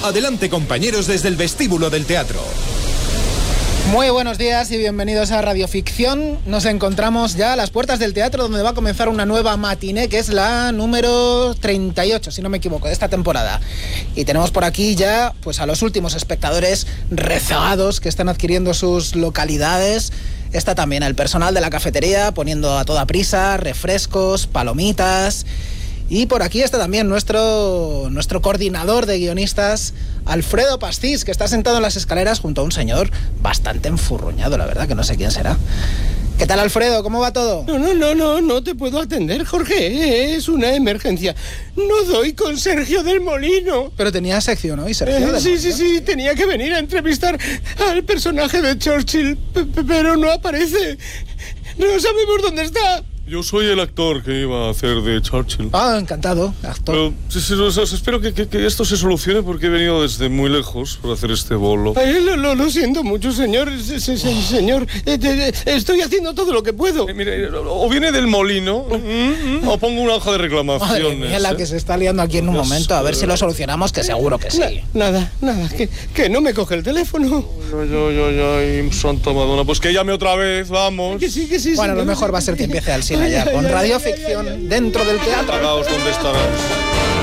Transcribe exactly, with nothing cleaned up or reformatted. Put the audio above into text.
Adelante, compañeros, desde el vestíbulo del teatro. Muy buenos días y bienvenidos a Radioficción. Nos encontramos ya a las puertas del teatro, donde va a comenzar una nueva matiné, que es la número treinta y ocho, si no me equivoco, de esta temporada. Y tenemos por aquí ya pues a los últimos espectadores rezagados que están adquiriendo sus localidades. Está también el personal de la cafetería poniendo a toda prisa refrescos, palomitas. Y por aquí está también nuestro, nuestro coordinador de guionistas, Alfredo Pastís, que está sentado en las escaleras junto a un señor bastante enfurruñado, la verdad, que no sé quién será. ¿Qué tal, Alfredo? ¿Cómo va todo? No, no, no, no, no te puedo atender, Jorge. Es una emergencia. No doy con Sergio del Molino. Pero tenía sección hoy, Sergio. Eh, del sí, Molino. sí, sí, tenía que venir a entrevistar al personaje de Churchill, p- p- pero no aparece. No sabemos dónde está. Yo soy el actor que iba a hacer de Churchill. Ah, encantado, actor. Pero sí, sí, o sea, espero que, que, que esto se solucione porque he venido desde muy lejos para hacer este bolo. Ay, lo, lo, lo siento mucho, señor. Se, se, se, señor, eh, eh, estoy haciendo todo lo que puedo. Eh, mire, o viene del molino mm, mm, o pongo una hoja de reclamaciones. Madre mía, la ¿eh? que se está liando aquí en un Dios, momento. A ver eh. si lo solucionamos, que seguro que sí. Na- nada, nada, que, que no me coge el teléfono. Ay, ay, ay, ay, Santa Madonna. Pues que llame otra vez, vamos. Que sí, que sí. Bueno, señor. lo mejor va a ser que empiece Alsina ya, Ay, con ay, ay, radioficción ay, ay, ay. dentro del teatro. Apagaos, ¿dónde estarás?